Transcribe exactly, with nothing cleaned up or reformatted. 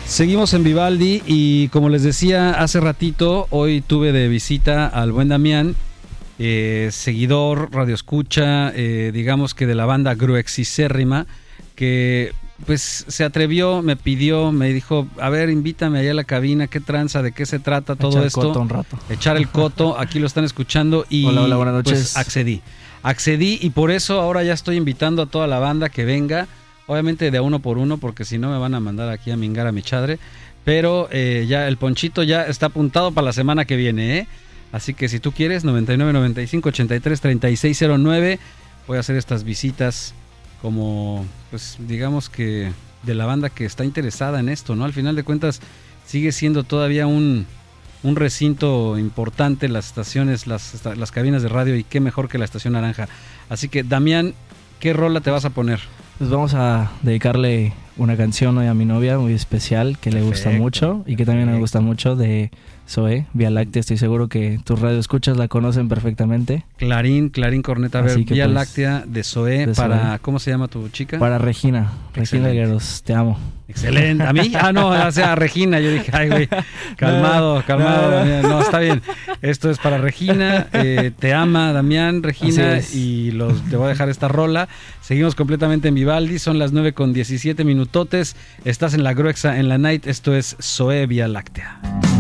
Seguimos en Vivaldi y como les decía hace ratito, hoy tuve de visita al buen Damián, eh, seguidor, radioescucha, eh, digamos que de la banda Gruexicérrima, que pues se atrevió, me pidió, me dijo, a ver, invítame allá a la cabina, qué tranza, de qué se trata todo echar esto. Echar el coto un rato. Echar el coto, aquí lo están escuchando y hola, hola, buenas noches. Pues accedí. Accedí y por eso ahora ya estoy invitando a toda la banda que venga. Obviamente de a uno por uno, porque si no me van a mandar aquí a mingar a mi chadre. Pero eh, ya el ponchito ya está apuntado para la semana que viene, ¿eh? Así que si tú quieres, noventa y nueve, noventa y cinco, ochenta y tres, treinta y seis cero nueve, voy a hacer estas visitas como, pues digamos que de la banda que está interesada en esto, ¿no? Al final de cuentas sigue siendo todavía un, un recinto importante, las estaciones, las, las cabinas de radio, y qué mejor que la Estación Naranja. Así que, Damián, ¿qué rola te vas a poner? Pues vamos a dedicarle una canción hoy a mi novia muy especial que Perfecto. le gusta mucho y que también Perfecto. me gusta mucho, de Zoé, Vía Láctea. Estoy seguro que tus radioescuchas la conocen perfectamente. Clarín, Clarín Corneta. A ver, Vía pues, Láctea de Zoé de para, Zoé. ¿Cómo se llama tu chica? Para Regina, Regina Guerreros, te amo. Excelente. ¿A mí? Ah, no, o sea, Regina. Yo dije, ay, güey, calmado, no, calmado, no, Damián. No, está bien. Esto es para Regina. Eh, te ama, Damián, Regina. Y los, te voy a dejar esta rola. Seguimos completamente en Vivaldi. Son las nueve con diecisiete minutotes. Estás en la Gruexa, en la Night. Esto es Zoé Vía Láctea.